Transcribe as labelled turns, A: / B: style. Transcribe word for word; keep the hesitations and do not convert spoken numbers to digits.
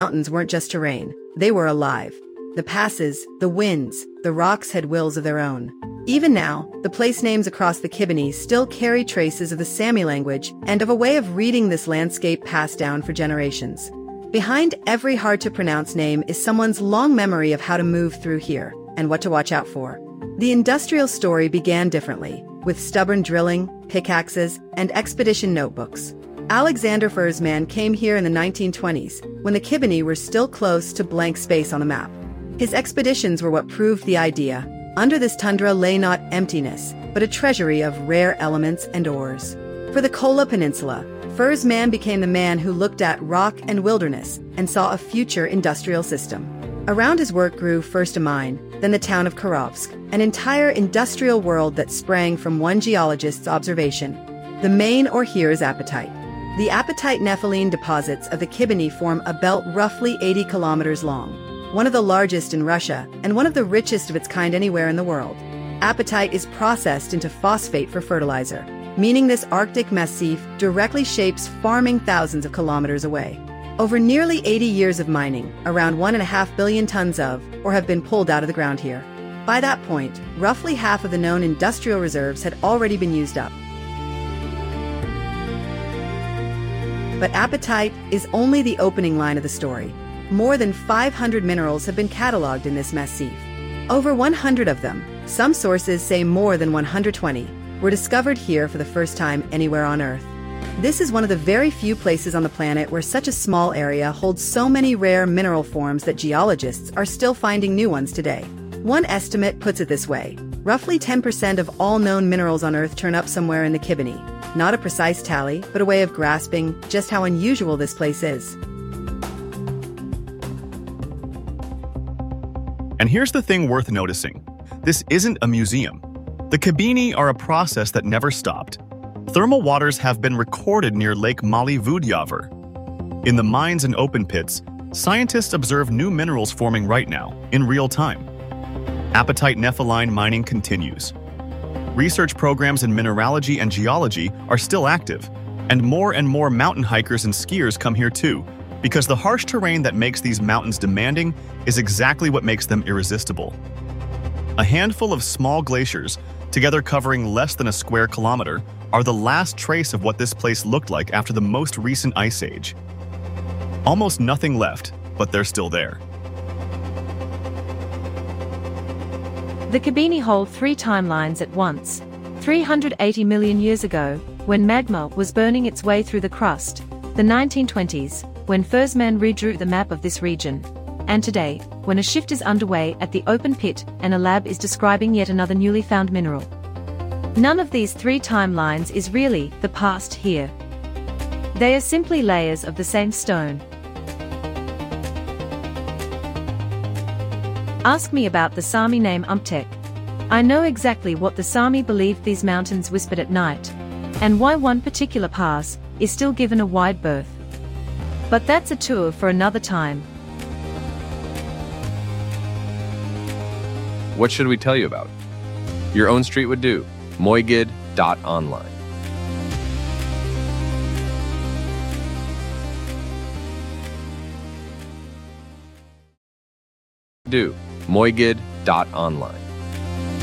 A: mountains weren't just terrain, they were alive. The passes, the winds, the rocks had wills of their own. Even now, the place names across the Kibini still carry traces of the Sami language and of a way of reading this landscape passed down for generations. Behind every hard-to-pronounce name is someone's long memory of how to move through here and what to watch out for. The industrial story began differently, with stubborn drilling, pickaxes, and expedition notebooks. Alexander Fersman came here in the nineteen twenties, when the Kibini were still close to blank space on the map. His expeditions were what proved the idea. Under this tundra lay not emptiness, but a treasury of rare elements and ores. For the Kola Peninsula, Fersman became the man who looked at rock and wilderness and saw a future industrial system. Around his work grew first a mine, then the town of Kirovsk, an entire industrial world that sprang from one geologist's observation. The main ore here is apatite. The apatite nepheline deposits of the Kibini form a belt roughly eighty kilometers long, one of the largest in Russia and one of the richest of its kind anywhere in the world. Apatite is processed into phosphate for fertilizer, meaning this Arctic massif directly shapes farming thousands of kilometers away. Over nearly eighty years of mining, around one and a half billion tons of, or have been pulled out of the ground here. By that point, roughly half of the known industrial reserves had already been used up. But apatite is only the opening line of the story. More than five hundred minerals have been cataloged in this massif. Over one hundred of them, some sources say more than one hundred twenty, were discovered here for the first time anywhere on Earth. This is one of the very few places on the planet where such a small area holds so many rare mineral forms that geologists are still finding new ones today. One estimate puts it this way: roughly ten percent of all known minerals on Earth turn up somewhere in the Kibini. Not a precise tally, but a way of grasping just how unusual this place is.
B: And here's the thing worth noticing. This isn't a museum. The Kibini are a process that never stopped. Thermal waters have been recorded near Lake Mali Vudyavr. In the mines and open pits, scientists observe new minerals forming right now, in real time. Apatite nepheline mining continues. Research programs in mineralogy and geology are still active, and more and more mountain hikers and skiers come here too, because the harsh terrain that makes these mountains demanding is exactly what makes them irresistible. A handful of small glaciers, together covering less than a square kilometer, are the last trace of what this place looked like after the most recent ice age. Almost nothing left, but they're still there.
C: The Kibini hold three timelines at once. three hundred eighty million years ago, when magma was burning its way through the crust, the nineteen twenties, when Fersman redrew the map of this region, and today, when a shift is underway at the open pit and a lab is describing yet another newly found mineral. None of these three timelines is really the past here. They are simply layers of the same stone. Ask me about the Sami name Umtek. I know exactly what the Sami believed these mountains whispered at night, and why one particular pass is still given a wide berth. But that's a tour for another time.
D: What should we tell you about? Your own street would do. moigid dot online. Do. moigid dot online.